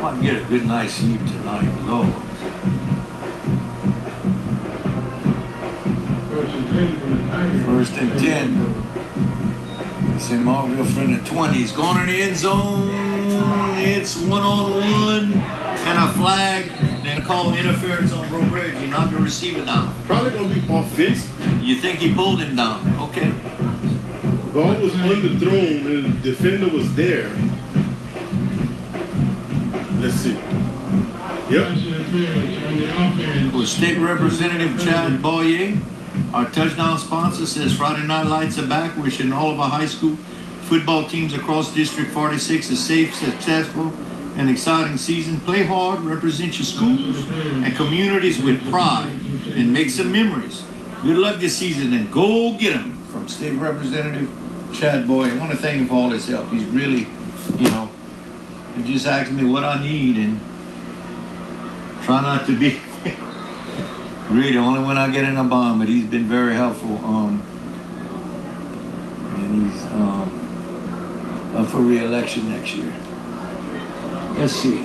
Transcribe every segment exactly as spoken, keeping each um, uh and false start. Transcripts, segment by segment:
might get a good night's sleep tonight, Lord. First and ten. Saint Marville from the twenties. Going in the end zone. It's one on one and a flag. Then call interference on Bro Bridge. He knocked the receiver down. Probably gonna be offense. You think he pulled him down? Okay. Ball was underthrown and the defender was there. Let's see. Yep. With State Representative Chad Boyer, our touchdown sponsor, says Friday Night Lights are back, wishing all of our high school football teams across District forty-six a safe, successful, and exciting season. Play hard, represent your schools and communities with pride, and make some memories. Good luck this season, and go get them. From State Representative Chad Boyer. I want to thank him for all his help. He's really, you know, he just asked me what I need, and try not to be really only when I get in a bond, but he's been very helpful. Um, and he's um, up for re-election next year. Let's see.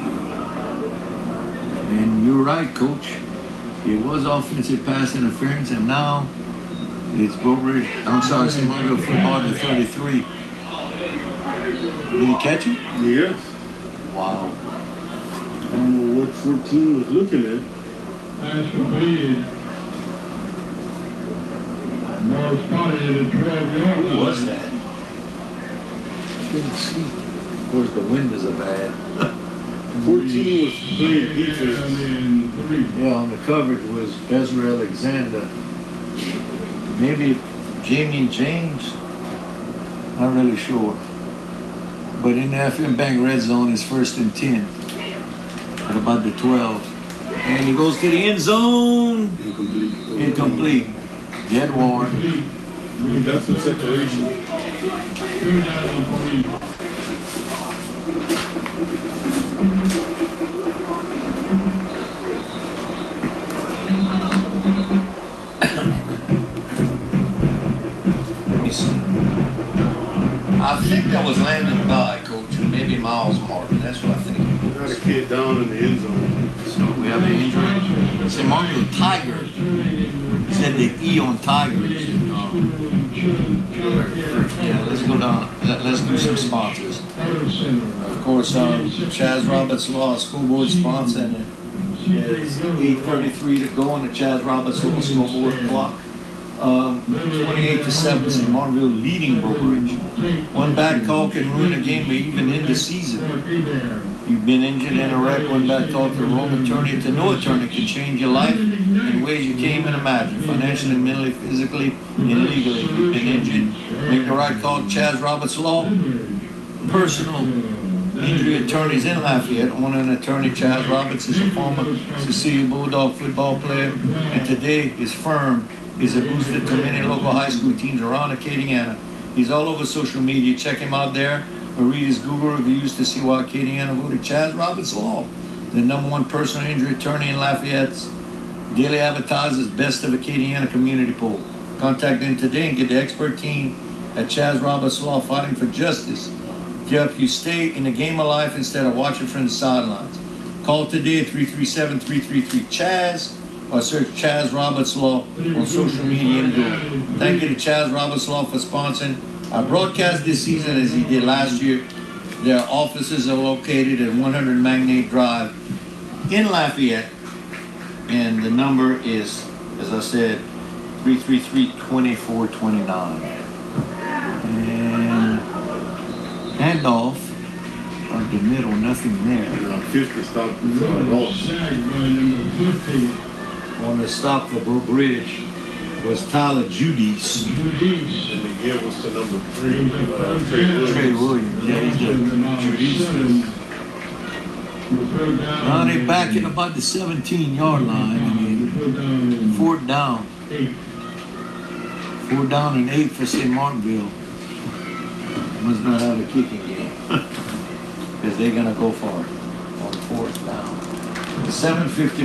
And you're right, Coach. It was offensive pass interference, and now it's Bro Bridge. I'm sorry, Saint Marville football to thirty-three. Did he catch it? Yes. Wow. I don't know what fourteen was looking at. Pass completed. More spotted at twelve yard Who line. was that? I couldn't see. Of course, the windows are bad. fourteen was playing defense. Yeah, on the coverage was Ezra Alexander. Maybe Jamie James. Not really sure. But in the F M Bank red zone is first and ten. At about the twelve. And he goes to the end zone. Incomplete. Incomplete. Get Warren. That's the separation. Let me see. I think that was Landon Guy, Coach, and maybe Miles Martin. That's what I think. Got a kid down in the end zone. So we have an injury. Saint Marville Tiger. Said the E on Tiger is in, um, yeah, let's go down. Let, let's do some sponsors. Of course, um, Chaz Roberts Law School Board sponsor, and it's eight thirty-three to go on the Chaz Roberts Law School Board clock. Um, twenty-eight to seven, Saint Marville leading Bro Bridge. One bad call can ruin a game or even end the season. You've been injured in a wreck, one bad call to a wrong attorney to no attorney can change your life in ways you can't even imagine. Financially, mentally, physically, and legally. You've been injured. Make the right call. Chaz Roberts Law. Personal injury attorneys in Lafayette. Owner and attorney Chaz Roberts is a former Cecilia Bulldog football player, and today his firm is a booster to many local high school teams around Acadiana. He's all over social media. Check him out there or read his Google reviews to see why Acadiana voted Chaz Roberts Law, the number one personal injury attorney in Lafayette's daily advertises best of Acadiana community poll. Contact them today and get the expert team at Chaz Roberts Law fighting for justice to help you stay in the game of life instead of watching from the sidelines. Call today at three three seven, three three three, CHAZ or search Chaz Roberts Law on social media and Google. Thank you to Chaz Roberts Law for sponsoring our broadcast this season as he did last year. Their offices are located at one hundred Magnate Drive in Lafayette. And the number is, as I said, three three three, two four two nine. And handoff of the middle, nothing there. Uh, fifty stop uh, loss. On the stop for Bro Bridge was Tyler Judice. And the year was to number three. Uh, Trey Williams. Trey Williams. Yeah, he's the Judice. Now they back at about the seventeen yard line. I mean, fourth down. Fourth down and eight for Saint Martinville. Must not have a kicking game. Because they're going to go for it on fourth down. seven fifty